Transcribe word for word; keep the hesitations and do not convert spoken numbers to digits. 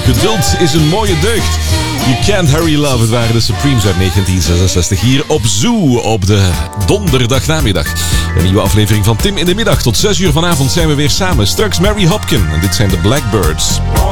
Geduld is een mooie deugd. You Can't Hurry Love. Het waren de Supremes uit negentien zesenzestig hier op Zoo op de donderdagnamiddag. Een nieuwe aflevering van Tim in de Middag. Tot zes uur vanavond zijn we weer samen. Straks Mary Hopkin. En dit zijn de Blackbirds.